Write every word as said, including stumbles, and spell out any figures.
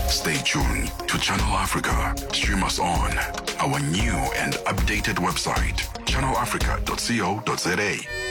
Stay tuned to Channel Africa. Stream us on our new and updated website, channel africa dot co dot za.